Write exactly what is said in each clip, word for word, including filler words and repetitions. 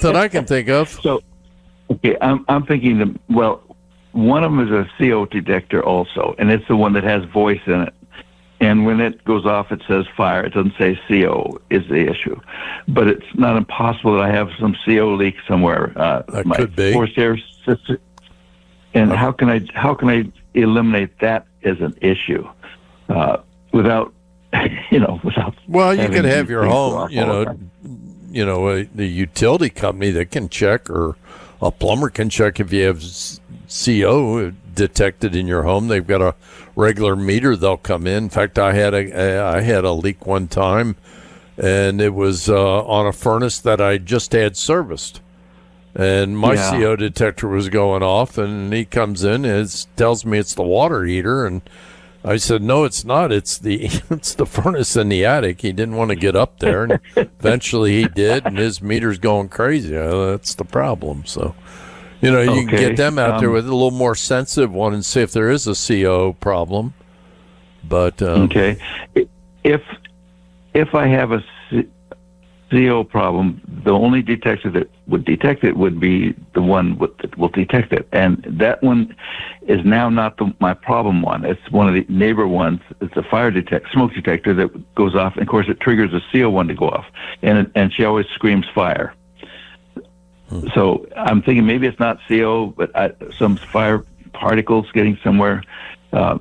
that I can think of. So, okay, I'm I'm thinking that, well, one of them is a C O detector also, and it's the one that has voice in it. And when it goes off, it says fire. It doesn't say C O is the issue. But it's not impossible that I have some C O leak somewhere. Uh, that my could be. Forced air system. And how can I how can I eliminate that as an issue uh, without, you know, without. Well, you could have your home, you know, time. you know, a, the utility company that can check, or a plumber can check if you have C O detected in your home. They've got a regular meter. They'll come in. In fact, I had a I had a leak one time, and it was uh, on a furnace that I just had serviced. And my Yeah. C O detector was going off, and he comes in and tells me it's the water heater. And I said, no, it's not. It's the it's the furnace in the attic. He didn't want to get up there, and eventually he did, and his meter's going crazy. Uh, that's the problem. So, you know, you Okay. can get them out there Um, with a little more sensitive one and see if there is a C O problem. But um, Okay. If if I have a C- CO problem, the only detector that would detect it would be the one with, that will detect it. And that one is now not the, my problem one. It's one of the neighbor ones. It's a fire detect, smoke detector that goes off. And of course, it triggers a C O one to go off. And, it, and she always screams fire. Hmm. So I'm thinking maybe it's not C O, but I, some fire particles getting somewhere. Uh,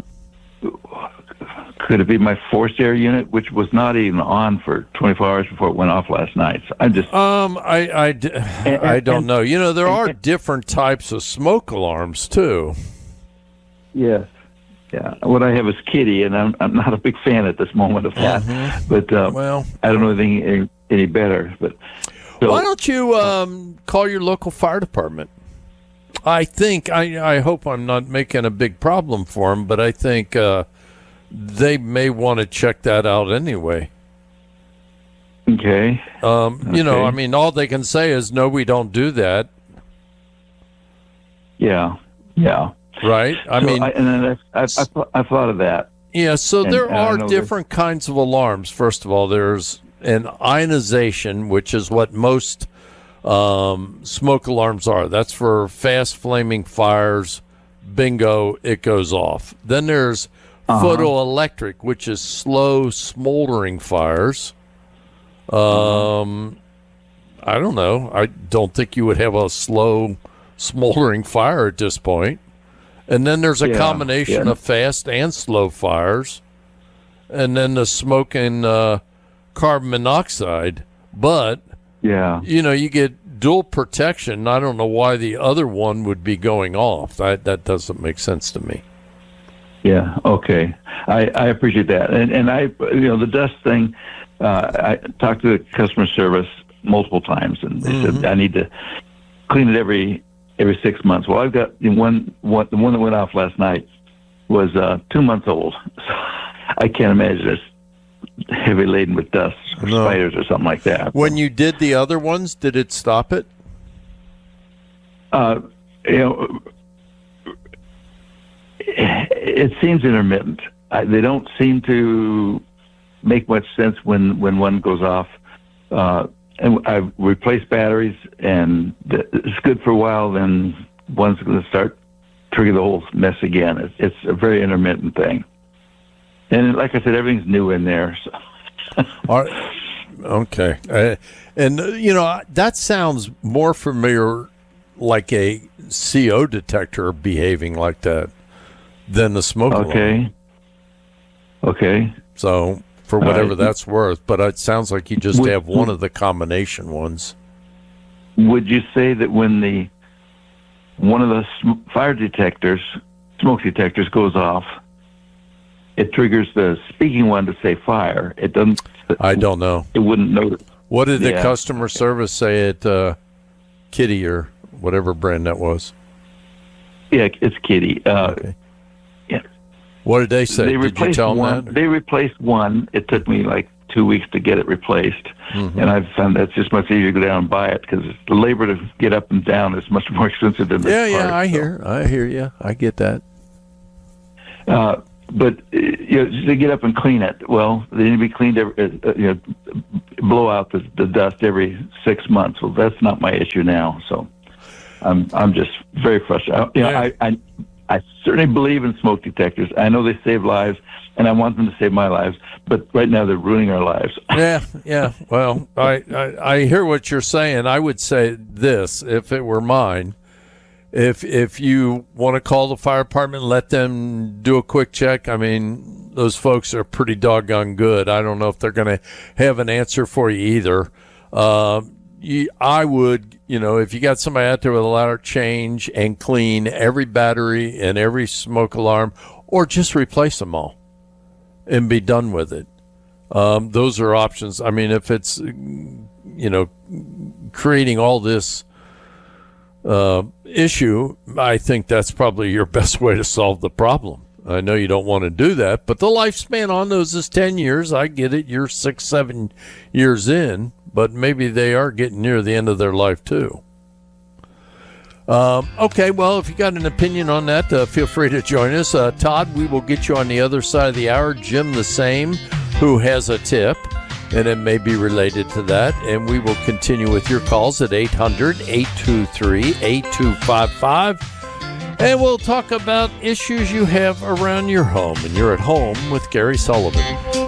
Could it be my forced air unit, which was not even on for twenty-four hours before it went off last night? So I'm just um, I I, d- and, I don't and, know. You know, there and, are and, different types of smoke alarms too. Yes, yeah. What I have is Kitty, and I'm I'm not a big fan at this moment of that. Mm-hmm. But uh, well, I don't know anything any, any better. But so, why don't you um, call your local fire department? I think I I hope I'm not making a big problem for them, but I think. Uh, They may want to check that out anyway. Okay. Um, you okay. know, I mean, all they can say is, no, we don't do that. Yeah. Yeah. Right? I so mean, I, and then I, I, I, I thought of that. Yeah, so and, there and are different this. kinds of alarms. First of all, there's an ionization, which is what most um, smoke alarms are. That's for fast flaming fires. Bingo, it goes off. Then there's Uh-huh. photoelectric, which is slow smoldering fires. Um, uh-huh. I don't know. I don't think you would have a slow smoldering fire at this point. And then there's a yeah, combination yeah. of fast and slow fires. And then the smoke and uh, carbon monoxide. But, yeah, you know, you get dual protection. I don't know why the other one would be going off. That, that doesn't make sense to me. Yeah. Okay. I, I appreciate that. And and I, you know, the dust thing, uh, I talked to the customer service multiple times, and they mm-hmm. said I need to clean it every every six months. Well, I've got the one, one the one that went off last night was uh, two months old. So I can't imagine it's heavy laden with dust or no. spiders or something like that. When you did the other ones, did it stop it? Uh, you know. It seems intermittent. I, they don't seem to make much sense when, when one goes off. Uh, and I've replaced batteries, and it's good for a while. Then one's going to start trigger the whole mess again. It's, it's a very intermittent thing. And like I said, everything's new in there. So. All right. Okay. Uh, and uh, you know that sounds more familiar, like a C O detector behaving like that. Than the smoke alarm. Okay. Okay. So for whatever right. that's worth, but it sounds like you just would, have one of the combination ones. Would you say that when the one of the sm- fire detectors, smoke detectors, goes off, it triggers the speaking one to say fire? It doesn't. I don't know. It wouldn't know. What did the yeah. customer service say at uh, Kitty or whatever brand that was? Yeah, it's Kitty. Uh, okay. What did they say? They did you tell one, them that? They replaced one. It took me like two weeks to get it replaced. Mm-hmm. And I've found that's just much easier to go down and buy it because the labor to get up and down is much more expensive than the Yeah, part, yeah, I so. hear. I hear you. I get that. Uh, but uh, you know, they get up and clean it. Well, they need to be cleaned every, uh, you know, blow out the, the dust every six months. Well, that's not my issue now. So I'm I'm just very frustrated. You know, Yeah. I, I I certainly believe in smoke detectors. I know they save lives, and I want them to save my lives. But right now, they're ruining our lives. Yeah, yeah. Well, I, I I hear what you're saying. I would say this, if it were mine. If if you want to call the fire department, let them do a quick check. I mean, those folks are pretty doggone good. I don't know if they're going to have an answer for you either. Uh, you, I would, you know, if you got somebody out there with a ladder, change and clean every battery and every smoke alarm, or just replace them all and be done with it. Um, those are options. I mean, if it's, you know, creating all this Uh, issue, I think that's probably your best way to solve the problem. I know you don't want to do that, but the lifespan on those is ten years. I get it. You're six, seven years in, but maybe they are getting near the end of their life too. Um, okay, well, if you got an opinion on that, uh, feel free to join us. Uh, Todd, we will get you on the other side of the hour. Jim, the same, who has a tip, and it may be related to that. And we will continue with your calls at eight hundred, eight two three, eight two five five. And we'll talk about issues you have around your home. And you're at home with Gary Sullivan.